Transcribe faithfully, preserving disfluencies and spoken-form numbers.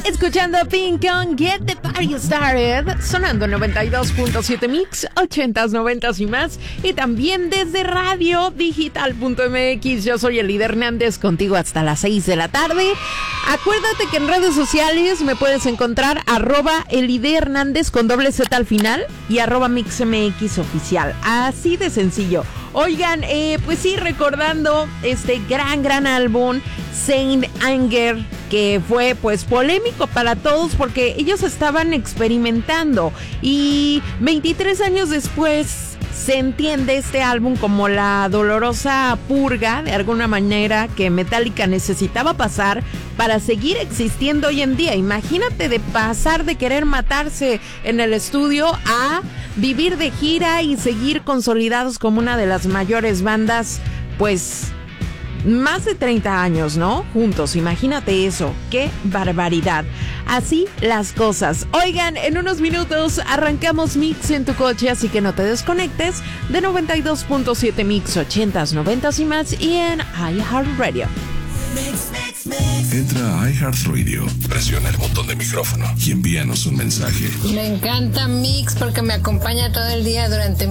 Escuchando Pink con Get the Party Started, sonando noventa y dos punto siete Mix, ochentas, noventas y más, y también desde radio digital punto m x. Yo soy Elide Hernández, contigo hasta las seis de la tarde. Acuérdate que en redes sociales me puedes encontrar arroba Elide Hernández con doble Z al final y arroba MixMX oficial. Así de sencillo. Oigan, eh, pues sí, recordando este gran, gran álbum, Saint Anger, que fue pues polémico para todos porque ellos estaban experimentando y veintitrés años después se entiende este álbum como la dolorosa purga de alguna manera que Metallica necesitaba pasar para seguir existiendo hoy en día. Imagínate de pasar de querer matarse en el estudio a vivir de gira y seguir consolidados como una de las mayores bandas, pues más de treinta años, ¿no? Juntos, imagínate eso. ¡Qué barbaridad! Así las cosas. Oigan, en unos minutos arrancamos Mix en tu coche, así que no te desconectes de noventa y dos punto siete Mix, ochentas, noventas y más, y en iHeartRadio. Entra a iHeartRadio, presiona el botón de micrófono y envíanos un mensaje. Me encanta Mix porque me acompaña todo el día durante